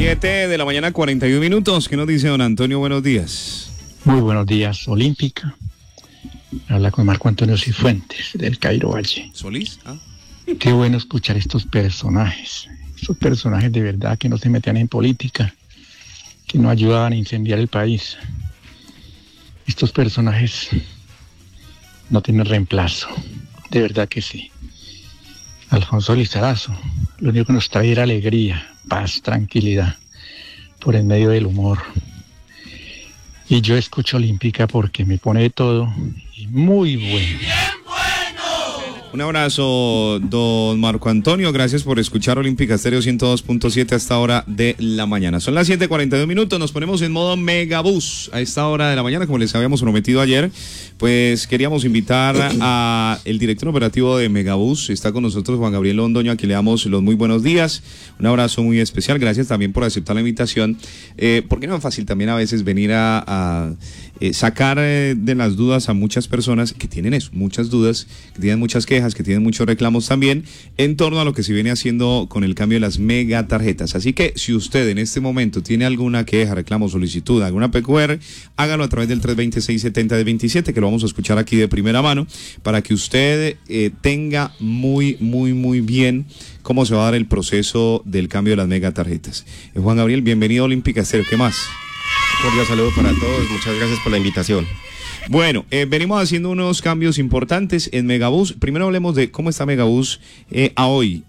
7 de la mañana, 41 minutos. ¿Qué nos dice don Antonio? Buenos días. Muy buenos días, Olímpica. Habla con Marco Antonio Cifuentes, del Cairo Valle. ¿Solís? Qué bueno escuchar estos personajes de verdad que no se metían en política, que no ayudaban a incendiar el país. Estos personajes no tienen reemplazo, de verdad que sí. Alfonso Lizarazo, lo único que nos trae era alegría, paz, tranquilidad, por en medio del humor. Y yo escucho Olímpica porque me pone de todo y muy bueno. Un abrazo, don Marco Antonio. Gracias por escuchar Olímpica Estéreo 102.7 a esta hora de la mañana. Son las 7:42 minutos. Nos ponemos en modo Megabús a esta hora de la mañana, como les habíamos prometido ayer. Pues queríamos invitar a el director operativo de Megabús. Está con nosotros Juan Gabriel Londoño, a quien le damos los muy buenos días. Un abrazo muy especial. Gracias también por aceptar la invitación. Porque no es fácil también a veces venir a sacar de las dudas a muchas personas que tienen eso, muchas dudas, que tienen muchas quejas, que tienen muchos reclamos también en torno a lo que se viene haciendo con el cambio de las megatarjetas. Así que si usted en este momento tiene alguna queja, reclamo, solicitud, alguna PQR, hágalo a través del 320-670-27, que lo vamos a escuchar aquí de primera mano, para que usted tenga muy bien cómo se va a dar el proceso del cambio de las megatarjetas. Juan Gabriel, bienvenido a Olímpica Estéreo. ¿Qué más? Cordial saludo para todos, muchas gracias por la invitación. Bueno, venimos haciendo unos cambios importantes en Megabús. Primero hablemos de cómo está Megabús a hoy,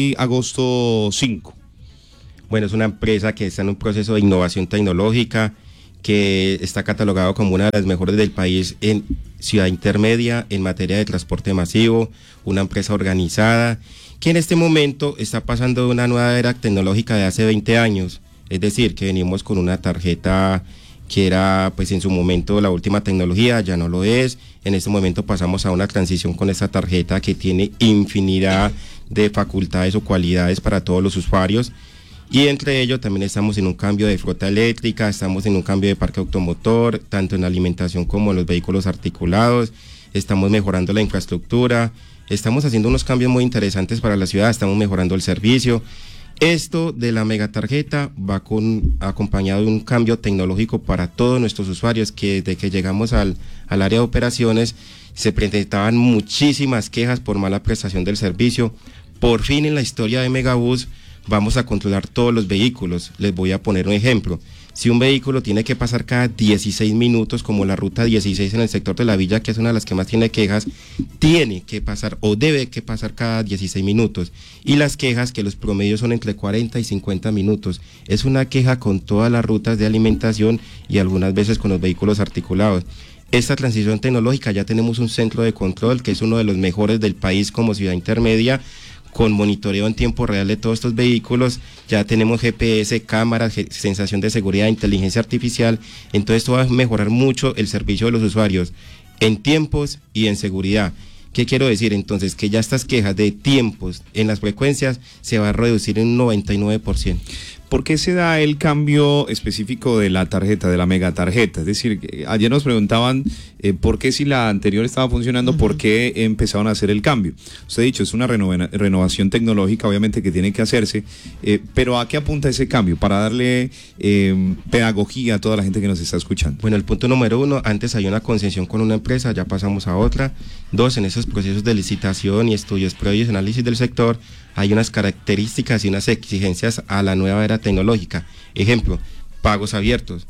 agosto 5. Bueno, es una empresa que está en un proceso de innovación tecnológica, que está catalogado como una de las mejores del país en ciudad intermedia, en materia de transporte masivo, una empresa organizada, que en este momento está pasando de una nueva era tecnológica de hace 20 años. Es decir, que venimos con una tarjeta que era pues en su momento la última tecnología, ya no lo es. En este momento pasamos a una transición con esta tarjeta que tiene infinidad de facultades o cualidades para todos los usuarios. Y entre ello también estamos en un cambio de flota eléctrica, estamos en un cambio de parque automotor, tanto en la alimentación como en los vehículos articulados, estamos mejorando la infraestructura, estamos haciendo unos cambios muy interesantes para la ciudad, estamos mejorando el servicio. Esto de la megatarjeta va acompañado de un cambio tecnológico para todos nuestros usuarios, que desde que llegamos al área de operaciones se presentaban muchísimas quejas por mala prestación del servicio. Por fin en la historia de Megabús vamos a controlar todos los vehículos. Les voy a poner un ejemplo. Si un vehículo tiene que pasar cada 16 minutos, como la ruta 16 en el sector de la Villa, que es una de las que más tiene quejas, tiene que pasar o debe que pasar cada 16 minutos. Y las quejas, que los promedios son entre 40 y 50 minutos. Es una queja con todas las rutas de alimentación y algunas veces con los vehículos articulados. Esta transición tecnológica, ya tenemos un centro de control que es uno de los mejores del país como ciudad intermedia, con monitoreo en tiempo real de todos estos vehículos. Ya tenemos GPS, cámaras, sensación de seguridad, inteligencia artificial. Entonces esto va a mejorar mucho el servicio de los usuarios en tiempos y en seguridad. ¿Qué quiero decir? Entonces, que ya estas quejas de tiempos en las frecuencias se va a reducir en un 99%. ¿Por qué se da el cambio específico de la tarjeta, de la megatarjeta? Es decir, ayer nos preguntaban por qué, si la anterior estaba funcionando, por qué empezaron a hacer el cambio. Usted ha dicho, es una renovación tecnológica, obviamente, que tiene que hacerse, pero ¿a qué apunta ese cambio? Para darle pedagogía a toda la gente que nos está escuchando. Bueno, el punto número 1, antes había una concesión con una empresa, ya pasamos a otra. 2, en esos procesos de licitación y estudios previos y análisis del sector, hay unas características y unas exigencias a la nueva era tecnológica. Ejemplo, pagos abiertos.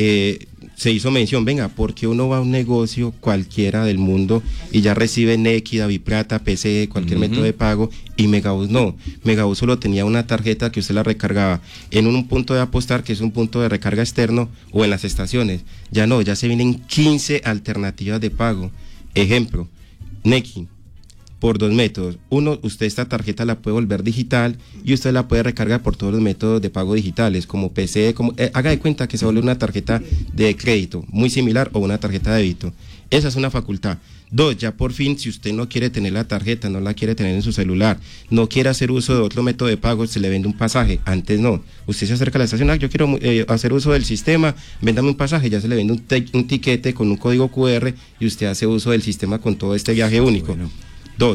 Se hizo mención, venga, porque uno va a un negocio cualquiera del mundo y ya recibe Nequi, Daviplata, PCE, cualquier método de pago, y Megabús no. Megabús solo tenía una tarjeta que usted la recargaba en un punto de apostar, que es un punto de recarga externo, o en las estaciones. Ya no, ya se vienen 15 alternativas de pago. Ejemplo, Nequi, por 2 métodos. Uno, usted esta tarjeta la puede volver digital y usted la puede recargar por todos los métodos de pago digitales, como PCE, haga de cuenta que se vuelve una tarjeta de crédito, muy similar, o una tarjeta de débito. Esa es una facultad. 2, ya por fin, si usted no quiere tener la tarjeta, no la quiere tener en su celular, no quiere hacer uso de otro método de pago, se le vende un pasaje. Antes no. Usted se acerca a la estación, yo quiero hacer uso del sistema, véndame un pasaje, ya se le vende un tiquete con un código QR y usted hace uso del sistema con todo este viaje único. Bueno. 2,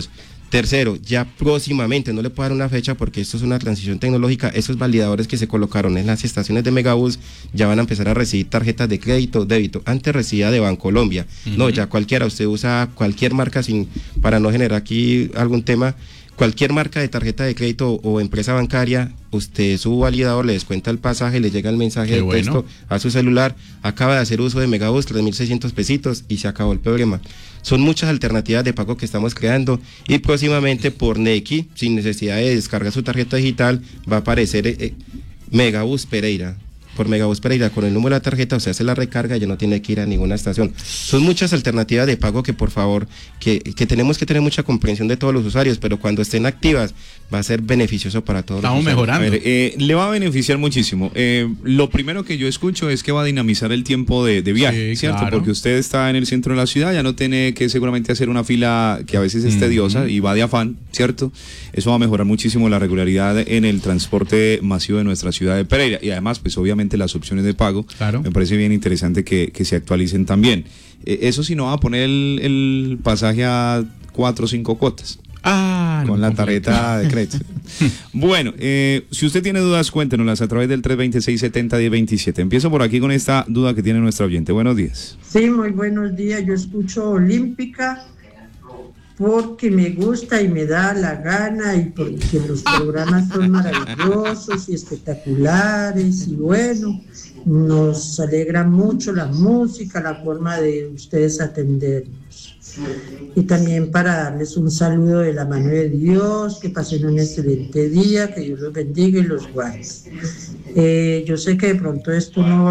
Tercero, ya próximamente, no le puedo dar una fecha porque esto es una transición tecnológica, esos validadores que se colocaron en las estaciones de Megabús ya van a empezar a recibir tarjetas de crédito, débito. Antes recibía de Bancolombia, no, ya cualquiera, usted usa cualquier marca para no generar aquí algún tema, cualquier marca de tarjeta de crédito o empresa bancaria, usted su validador le descuenta el pasaje, le llega el mensaje de texto a su celular, acaba de hacer uso de Megabús, 3.600 pesitos y se acabó el problema. Son muchas alternativas de pago que estamos creando y próximamente por Nequi, sin necesidad de descargar su tarjeta digital, va a aparecer Megabús Pereira. Por Megabús Pereira, con el número de la tarjeta, o sea, hace la recarga, ya no tiene que ir a ninguna estación. Son muchas alternativas de pago que, por favor, que tenemos que tener mucha comprensión de todos los usuarios, pero cuando estén activas, va a ser beneficioso para todos. Estamos mejorando. A ver, le va a beneficiar muchísimo. Lo primero que yo escucho es que va a dinamizar el tiempo de viaje, sí, ¿cierto? Claro. Porque usted está en el centro de la ciudad, ya no tiene que seguramente hacer una fila que a veces es tediosa y va de afán, ¿cierto? Eso va a mejorar muchísimo la regularidad en el transporte masivo de nuestra ciudad de Pereira y además, pues obviamente las opciones de pago, claro. Me parece bien interesante que se actualicen también. Eso sí, no va a poner el pasaje a 4 o 5 cuotas. Con la tarjeta de crédito. Bueno, si usted tiene dudas, cuéntenoslas a través del 326-70-1027. Empiezo por aquí con esta duda que tiene nuestra oyente. Buenos días. Sí, muy buenos días. Yo escucho Olímpica porque me gusta y me da la gana y porque los programas son maravillosos y espectaculares y bueno, nos alegra mucho la música, la forma de ustedes atendernos. Y también para darles un saludo de la mano de Dios, que pasen un excelente día, que Dios los bendiga y los guarde. Yo sé que de pronto esto no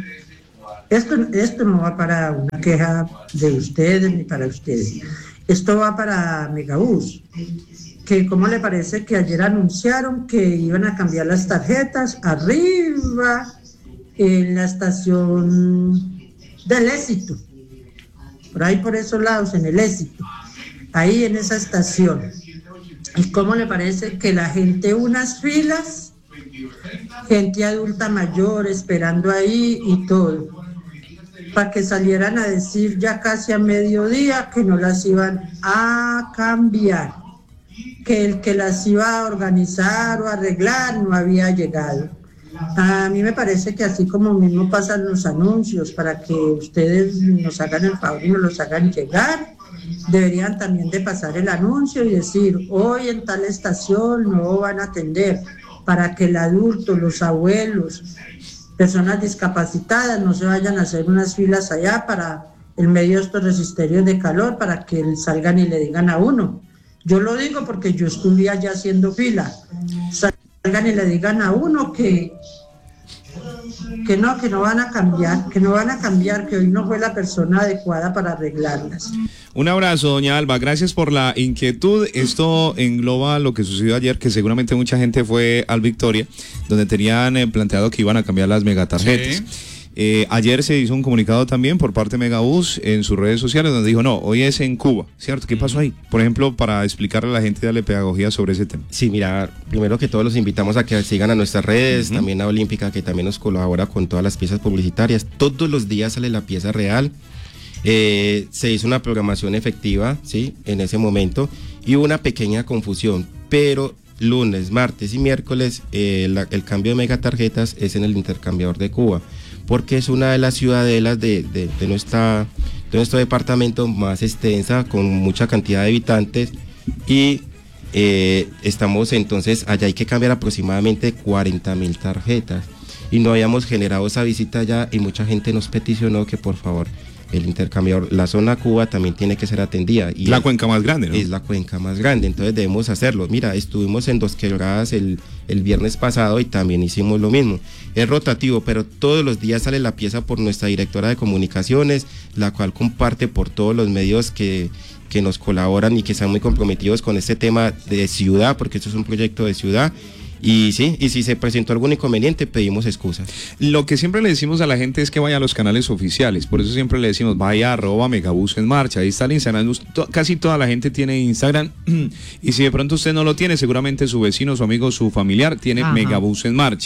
va para una queja de ustedes ni para ustedes. Esto va para Megabús, que ¿cómo le parece que ayer anunciaron que iban a cambiar las tarjetas arriba en la estación del Éxito? Por ahí por esos lados, en el Éxito, ahí en esa estación. ¿Y cómo le parece que la gente, unas filas, gente adulta mayor esperando ahí y todo, para que salieran a decir ya casi a mediodía que no las iban a cambiar, que el que las iba a organizar o arreglar no había llegado? A mí me parece que así como mismo pasan los anuncios para que ustedes nos hagan el favor y nos los hagan llegar, deberían también de pasar el anuncio y decir, hoy en tal estación no van a atender, para que el adulto, los abuelos, personas discapacitadas no se vayan a hacer unas filas allá para en medio de estos resisterios de calor para que salgan y le digan a uno. Yo lo digo porque yo estuve allá haciendo fila. Salgan y le digan a uno que no van a cambiar, que hoy no fue la persona adecuada para arreglarlas. Un abrazo, doña Alba, gracias por la inquietud. Esto engloba lo que sucedió ayer, que seguramente mucha gente fue al Victoria, donde tenían planteado que iban a cambiar las megatarjetas. Sí. Ayer se hizo un comunicado también por parte de Megabús en sus redes sociales donde dijo, no, hoy es en Cuba, ¿cierto? ¿Qué pasó ahí? Por ejemplo, para explicarle a la gente y darle pedagogía sobre ese tema. Sí, mira, primero que todos los invitamos a que sigan a nuestras redes, también a Olímpica, que también nos colabora con todas las piezas publicitarias. Todos los días sale la pieza real. Se hizo una programación efectiva, ¿sí? En ese momento, y hubo una pequeña confusión, pero lunes, martes y miércoles el cambio de megatarjetas es en el intercambiador de Cuba, porque es una de las ciudadelas de nuestro departamento más extensa, con mucha cantidad de habitantes, y estamos entonces, allá hay que cambiar aproximadamente 40.000 tarjetas, y no habíamos generado esa visita allá, y mucha gente nos peticionó que por favor el intercambiador, la zona Cuba también tiene que ser atendida. Y la cuenca más grande, ¿no? Es la cuenca más grande, entonces debemos hacerlo. Mira, estuvimos en Dos Quebradas el viernes pasado y también hicimos lo mismo. Es rotativo, pero todos los días sale la pieza por nuestra directora de comunicaciones, la cual comparte por todos los medios que nos colaboran y que están muy comprometidos con este tema de ciudad, porque esto es un proyecto de ciudad. Y sí, y si se presentó algún inconveniente, pedimos excusas. Lo que siempre le decimos a la gente es que vaya a los canales oficiales, por eso siempre le decimos, vaya @ Megabús en marcha, ahí está el Instagram, casi toda la gente tiene Instagram, y si de pronto usted no lo tiene, seguramente su vecino, su amigo, su familiar tiene Megabús en marcha.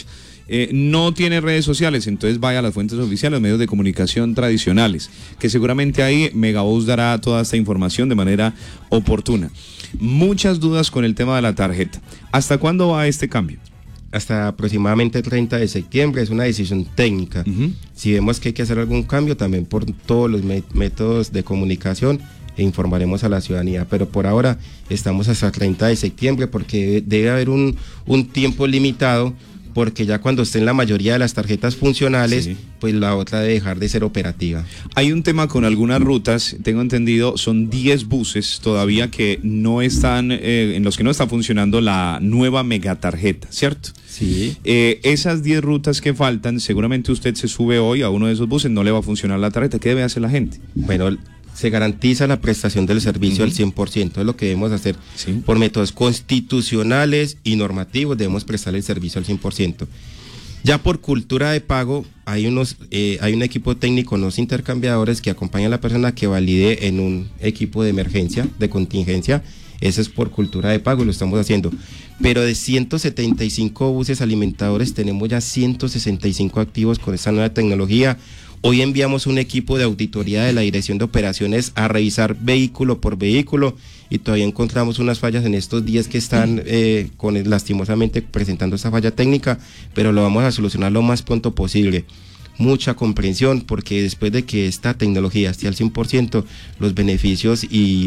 no tiene redes sociales, entonces vaya a las fuentes oficiales, medios de comunicación tradicionales, que seguramente ahí Megabús dará toda esta información de manera oportuna. Muchas dudas con el tema de la tarjeta. ¿Hasta cuándo va este cambio? Hasta aproximadamente el 30 de septiembre, es una decisión técnica. Si vemos que hay que hacer algún cambio, también por todos los métodos de comunicación, informaremos a la ciudadanía, pero por ahora estamos hasta el 30 de septiembre porque debe haber un tiempo limitado, porque ya cuando estén la mayoría de las tarjetas funcionales, sí, pues la otra debe dejar de ser operativa. Hay un tema con algunas rutas, tengo entendido, son 10 buses todavía que no están, en los que no está funcionando la nueva megatarjeta, ¿cierto? Sí. Esas 10 rutas que faltan, seguramente usted se sube hoy a uno de esos buses, no le va a funcionar la tarjeta. ¿Qué debe hacer la gente? Bueno, se garantiza la prestación del servicio al 100%, es lo que debemos hacer. Sí. Por métodos constitucionales y normativos debemos prestar el servicio al 100%. Ya por cultura de pago, hay un equipo técnico, unos intercambiadores que acompañan a la persona que valide en un equipo de emergencia, de contingencia. Eso es por cultura de pago y lo estamos haciendo. Pero de 175 buses alimentadores tenemos ya 165 activos con esta nueva tecnología. Hoy enviamos un equipo de auditoría de la Dirección de Operaciones a revisar vehículo por vehículo y todavía encontramos unas fallas en estos días que están lastimosamente presentando esta falla técnica, pero lo vamos a solucionar lo más pronto posible. Mucha comprensión, porque después de que esta tecnología esté al 100%, los beneficios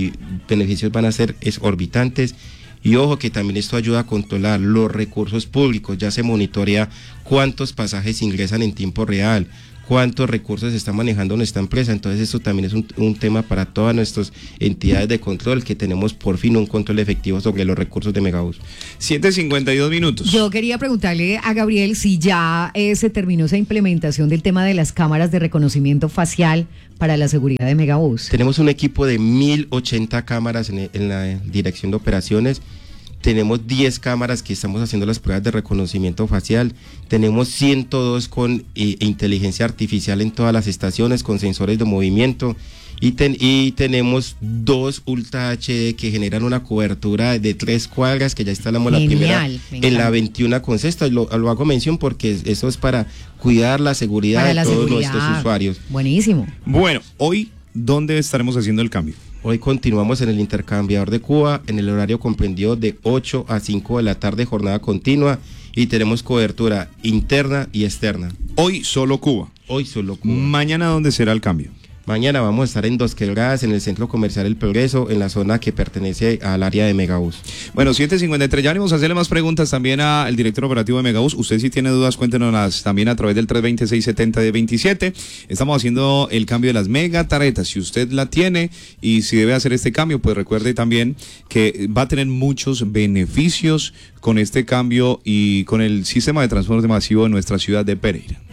van a ser exorbitantes. Y ojo que también esto ayuda a controlar los recursos públicos, ya se monitorea cuántos pasajes ingresan en tiempo real, cuántos recursos se está manejando nuestra empresa. Entonces esto también es un tema para todas nuestras entidades de control, que tenemos por fin un control efectivo sobre los recursos de Megabús. 7:52 minutos. Yo quería preguntarle a Gabriel si ya se terminó esa implementación del tema de las cámaras de reconocimiento facial para la seguridad de Megabús. Tenemos un equipo de 1080 cámaras en la dirección de operaciones. Tenemos 10 cámaras que estamos haciendo las pruebas de reconocimiento facial. Tenemos 102 con inteligencia artificial en todas las estaciones, con sensores de movimiento. Y tenemos 2 Ultra HD que generan una cobertura de 3 cuadras, que ya instalamos la primera en la 21 con sexta. Lo hago mención porque eso es para cuidar la seguridad de todos nuestros usuarios. Buenísimo. Bueno, hoy, ¿dónde estaremos haciendo el cambio? Hoy continuamos en el intercambiador de Cuba, en el horario comprendido de 8 a 5 de la tarde, jornada continua, y tenemos cobertura interna y externa. Hoy solo Cuba. Hoy solo Cuba. Mañana, ¿dónde será el cambio? Mañana vamos a estar en Dos Quebradas, en el Centro Comercial El Progreso, en la zona que pertenece al área de Megabús. Bueno, 7:53, ya venimos a hacerle más preguntas también al director operativo de Megabús. Usted si tiene dudas, cuéntenoslas también a través del 320-670-27. Estamos haciendo el cambio de las megatarjetas. Si usted la tiene y si debe hacer este cambio, pues recuerde también que va a tener muchos beneficios con este cambio y con el sistema de transporte masivo en nuestra ciudad de Pereira.